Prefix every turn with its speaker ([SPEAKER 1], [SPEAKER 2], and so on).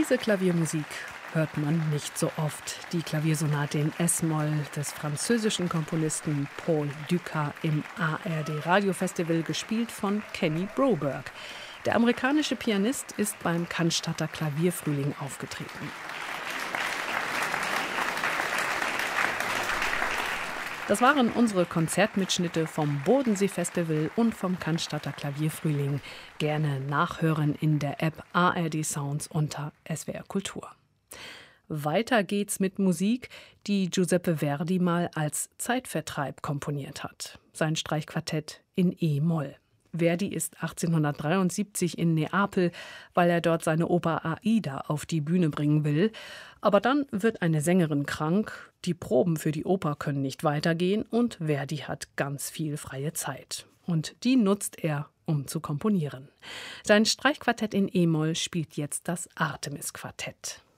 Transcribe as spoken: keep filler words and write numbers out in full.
[SPEAKER 1] Diese Klaviermusik hört man nicht so oft. Die Klaviersonate in S-Moll des französischen Komponisten Paul Dukas im A R D-Radiofestival, gespielt von Kenny Broberg. Der amerikanische Pianist ist beim Cannstatter Klavierfrühling aufgetreten. Das waren unsere Konzertmitschnitte vom Bodensee-Festival und vom Cannstatter Klavierfrühling. Gerne nachhören in der App A R D Sounds unter S W R Kultur. Weiter geht's mit Musik, die Giuseppe Verdi mal als Zeitvertreib komponiert hat. Sein Streichquartett in E-Moll. Verdi ist achtzehnhundertdreiundsiebzig in Neapel, weil er dort seine Oper Aida auf die Bühne bringen will. Aber dann wird eine Sängerin krank, die Proben für die Oper können nicht weitergehen und Verdi hat ganz viel freie Zeit. Und die nutzt er, um zu komponieren. Sein Streichquartett in E-Moll spielt jetzt das Artemis-Quartett.